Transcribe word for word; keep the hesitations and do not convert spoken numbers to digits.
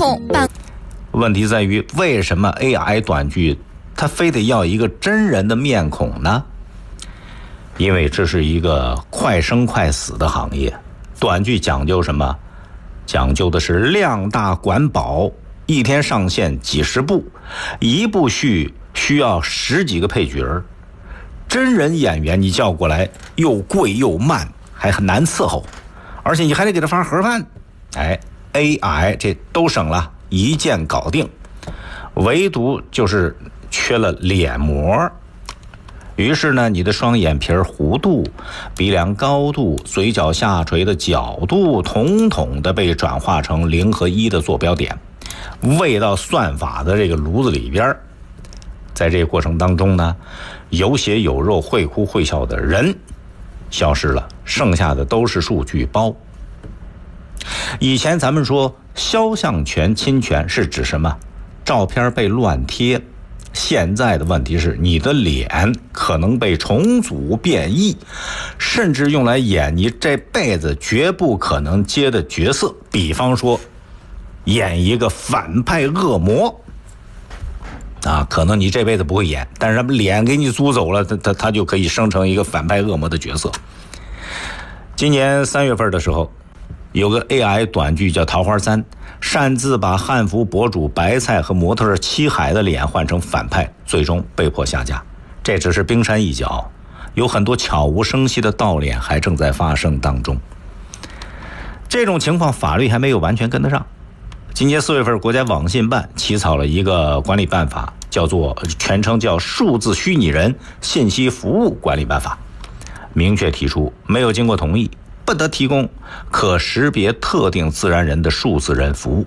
统办。 问题在于，为什么 A I 短剧它非得要一个真人的面孔呢？因为这是一个快生快死的行业，短剧讲究什么？讲究的是量大管饱，一天上线几十部，一部剧需要十几个配角，真人演员你叫过来又贵又慢，还很难伺候，而且你还得给他发盒饭。哎 ，A I 这都省了，一键搞定，唯独就是缺了脸膜。于是呢，你的双眼皮弧度、鼻梁高度、嘴角下垂的角度，统统的被转化成零和一的坐标点，喂到算法的这个炉子里边。在这个过程当中呢，有血有肉、会哭会笑的人消失了，剩下的都是数据包。以前咱们说肖像权侵权是指什么？照片被乱贴。现在的问题是，你的脸可能被重组变异，甚至用来演你这辈子绝不可能接的角色，比方说演一个反派恶魔啊，可能你这辈子不会演，但是他们脸给你租走了，他他他就可以生成一个反派恶魔的角色。今年三月份的时候，有个 A I 短剧叫《桃花三》，擅自把汉服博主白菜和模特七海的脸换成反派，最终被迫下架。这只是冰山一角，有很多悄无声息的盗脸还正在发生当中。这种情况法律还没有完全跟得上。今年四月份，国家网信办起草了一个管理办法，叫做全称叫《数字虚拟人信息服务管理办法》，明确提出，没有经过同意，不得提供可识别特定自然人的数字人服务。